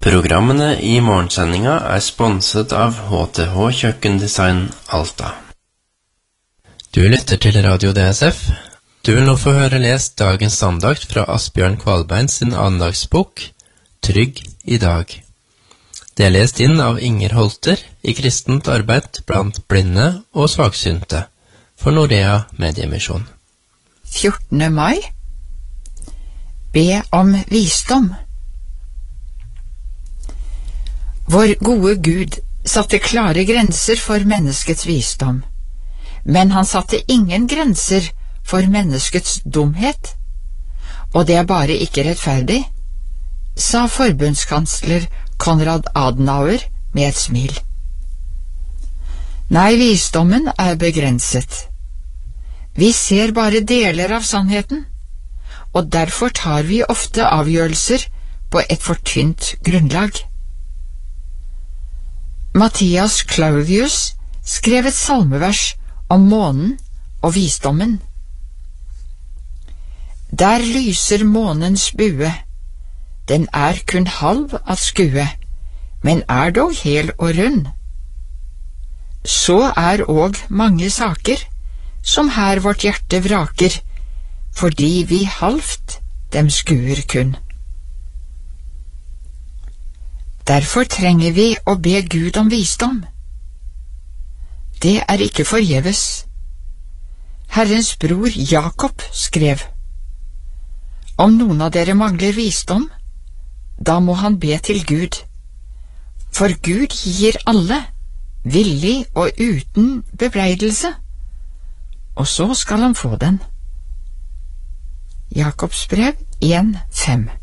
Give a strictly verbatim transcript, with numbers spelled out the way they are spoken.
Programmene i morgensendinga er sponset av H T H Kjøkkendesign Alta. Du lytter til Radio D S F. Du vil nå få høre lest dagens andakt fra Asbjørn Kvalbein sin andagsbok Trygg i dag. Det er lest inn av Inger Holter i kristent arbeid blant blinde og svaksynte for Norea Mediemisjon. fjortende mai. Be om visdom. Vår gode Gud satte klare grenser for menneskets visdom, men han satte ingen grenser for menneskets dumhet, og det er bare ikke rettferdig, sa forbundskansler Konrad Adenauer med et smil. Nei, visdommen er begrenset. Vi ser bare deler av sannheten, og derfor tar vi ofte avgjørelser på et for tynt grunnlag. Matthias Claudius skrev et salmevers om månen og visdommen. Der lyser månens bue, den er kun halv at skue, men er dog hel og rund. Så er og mange saker, som her vårt hjerte vraker, fordi vi halvt dem skuer kun. Derfor trenger vi å be Gud om visdom. Det er ikke forgjeves. Herrens bror Jakob skrev: Om noen av dere mangler visdom, da må han be til Gud, for Gud gir alle, villig og uten bebreidelse, og så skal han få den. Jakobs brev en fem.